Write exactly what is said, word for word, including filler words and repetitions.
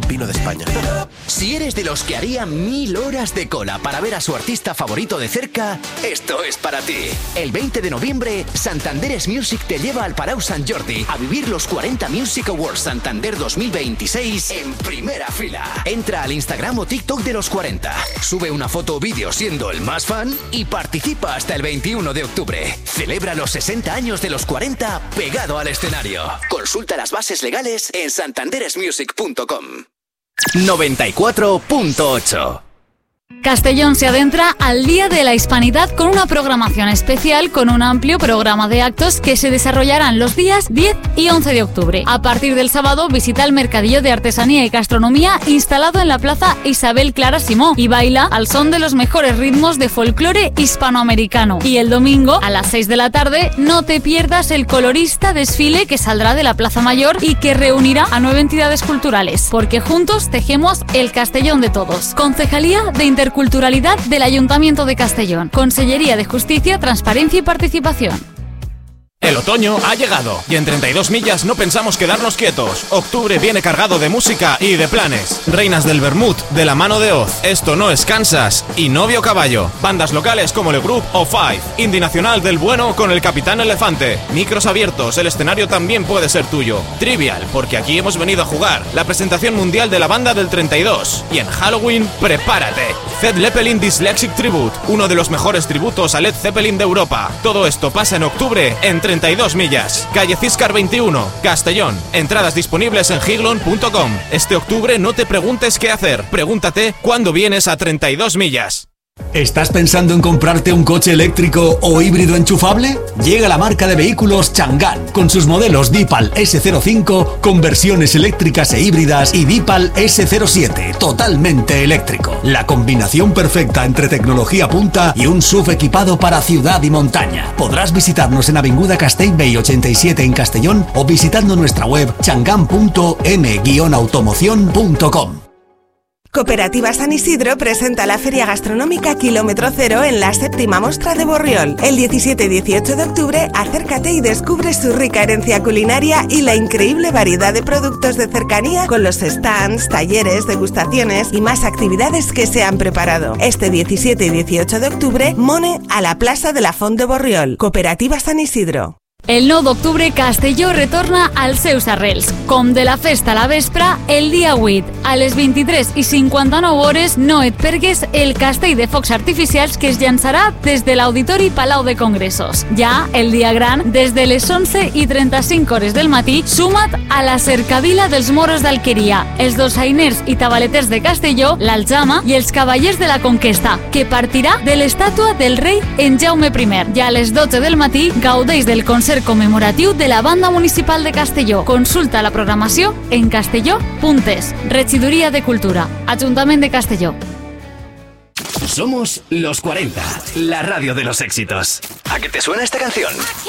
vino de España. Si eres de los que haría mil horas de cola para ver a su artista favorito de cerca, esto es para ti. El veinte de noviembre, Santander's Music te lleva al Palau Sant Jordi a vivir los cuarenta Music Awards Santander dos mil veintiséis en primera fila. Entra al Instagram o TikTok de los cuarenta, sube una foto o vídeo siendo el más fan y participa hasta el veintiuno de octubre. Celebra los sesenta años de los cuarenta pegado al escenario. Consulta las bases legales en santanderes music punto com. noventa y cuatro punto ocho. Castellón se adentra al Día de la Hispanidad con una programación especial con un amplio programa de actos que se desarrollarán los días diez y once de octubre. A partir del sábado visita el Mercadillo de Artesanía y Gastronomía instalado en la Plaza Isabel Clara Simó y baila al son de los mejores ritmos de folclore hispanoamericano. Y el domingo a las seis de la tarde no te pierdas el colorista desfile que saldrá de la Plaza Mayor y que reunirá a nueve entidades culturales, porque juntos tejemos el Castellón de todos. Concejalía de Interculturalidad del Ayuntamiento de Castellón. Consellería de Justicia, Transparencia y Participación. El otoño ha llegado y en treinta y dos millas no pensamos quedarnos quietos. Octubre viene cargado de música y de planes. Reinas del Vermut, de la mano de Oz, Esto no es Kansas y Novio Caballo. Bandas locales como Le Group o Five. Indie Nacional del Bueno con el Capitán Elefante. Micros abiertos, el escenario también puede ser tuyo. Trivial, porque aquí hemos venido a jugar. La presentación mundial de la banda del treinta y dos. Y en Halloween, prepárate. Led Zeppelin Dyslexic Tribute, uno de los mejores tributos a Led Zeppelin de Europa. Todo esto pasa en octubre en treinta y dos millas, calle Ciscar veintiuno, Castellón. Entradas disponibles en giglon punto com. Este octubre no te preguntes qué hacer, pregúntate cuándo vienes a treinta y dos millas. ¿Estás pensando en comprarte un coche eléctrico o híbrido enchufable? Llega la marca de vehículos Chang'an con sus modelos Deepal ese cero cinco con versiones eléctricas e híbridas y Deepal ese cero siete totalmente eléctrico. La combinación perfecta entre tecnología punta y un S U V equipado para ciudad y montaña. Podrás visitarnos en Avinguda Castellbell ochenta y siete en Castellón o visitando nuestra web chang'an punto m guion automoción punto com. Cooperativa San Isidro presenta la Feria Gastronómica Kilómetro Cero en la séptima Mostra de Borriol. El diecisiete y dieciocho de octubre, acércate y descubre su rica herencia culinaria y la increíble variedad de productos de cercanía con los stands, talleres, degustaciones y más actividades que se han preparado. Este diecisiete y dieciocho de octubre, Mone a la Plaza de la Font de Borriol. Cooperativa San Isidro. El nou d'octubre, Castelló retorna als seus arrels. Com de la festa a la vespra, el dia vuit, a les vint-i-tres i cinquanta-nou hores, no et pergues el castell de focs artificials que es llançarà des de l'Auditori Palau de Congressos. Ja el dia gran, des de les onze i trenta-cinc hores del matí, suma't a la cercavila dels moros d'Alqueria, els dolçainers i tabaleters de Castelló, l'Aljama i els cavallers de la Conquesta, que partirà de l'estàtua del rei en Jaume primer. Ja a les dotze del matí, gaudeix del concert conmemoratiu de la Banda Municipal de Castelló. Consulta la programació en castelló punt es. Regidoria de Cultura, Ajuntament de Castelló. Somos los cuarenta, la radio de los éxitos. ¿A qué te suena esta canción?